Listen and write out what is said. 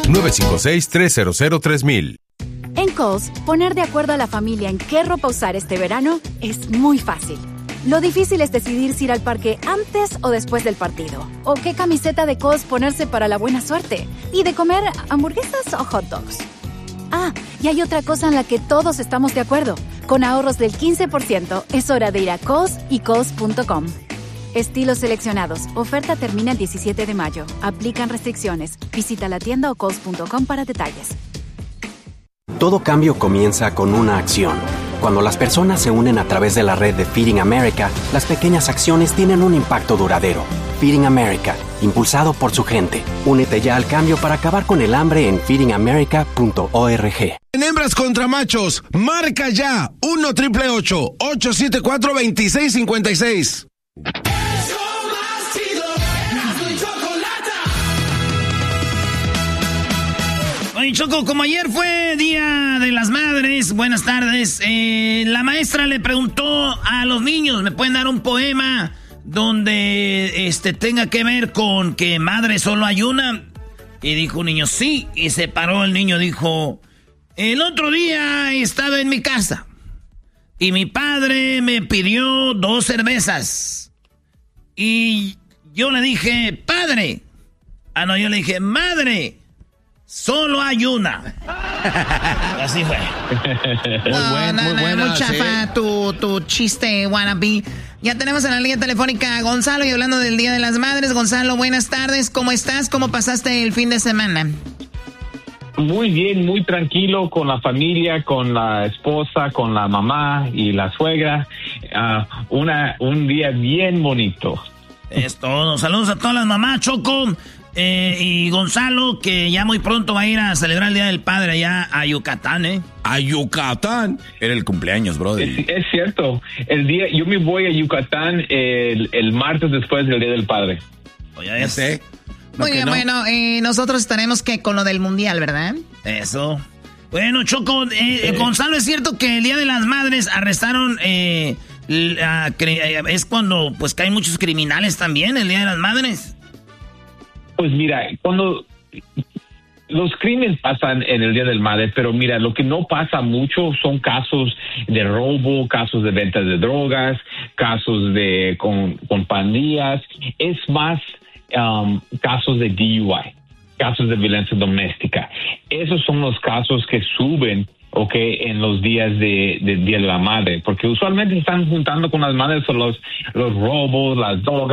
956-300-3000. En Kohl's, poner de acuerdo a la familia en qué ropa usar este verano es muy fácil. Lo difícil es decidir si ir al parque antes o después del partido, o qué camiseta de Kohl's ponerse para la buena suerte, y de comer hamburguesas o hot dogs. Ah, y hay otra cosa en la que todos estamos de acuerdo. Con ahorros del 15%, es hora de ir a Kohl's y Kohls.com. Estilos seleccionados. Oferta termina el 17 de mayo. Aplican restricciones. Visita la tienda o Kohls.com para detalles. Todo cambio comienza con una acción. Cuando las personas se unen a través de la red de Feeding America, las pequeñas acciones tienen un impacto duradero. Feeding America, impulsado por su gente. Únete ya al cambio para acabar con el hambre en feedingamerica.org. En hembras contra machos, marca ya 1-888-874-2656. Oye, Choco, como ayer fue Día de las Madres, buenas tardes, la maestra le preguntó a los niños, ¿me pueden dar un poema donde tenga que ver con que madre solo hay una? Y dijo un niño, sí, y se paró el niño, dijo, el otro día estaba en mi casa y mi padre me pidió 2 cervezas y yo le dije, padre, yo le dije, madre, solo hay una. Así fue. Muy chafa, sí. tu chiste, wannabe. Ya tenemos en la línea telefónica a Gonzalo y hablando del Día de las Madres. Gonzalo, buenas tardes. ¿Cómo estás? ¿Cómo pasaste el fin de semana? Muy bien, muy tranquilo con la familia, con la esposa, con la mamá y la suegra. Un día bien bonito. Es todo. Saludos a todas las mamás, Choco. Y Gonzalo, que ya muy pronto va a ir a celebrar el Día del Padre allá a Yucatán, ¿eh? A Yucatán. Era el cumpleaños, brother. Es cierto. Yo me voy a Yucatán el martes después del Día del Padre. Oye, ya sé. Muy bien, bueno, nosotros estaremos con lo del Mundial, ¿verdad? Eso. Bueno, Choco, Gonzalo, ¿es cierto que el Día de las Madres arrestaron... es cuando pues caen muchos criminales también, el Día de las Madres? Pues mira, cuando los crímenes pasan en el Día del Madre, pero mira, lo que no pasa mucho son casos de robo, casos de venta de drogas, casos con pandillas, es más casos de DUI, casos de violencia doméstica. Esos son los casos que suben, en los días de Día de la Madre, porque usualmente están juntando con las madres los robos, las drogas.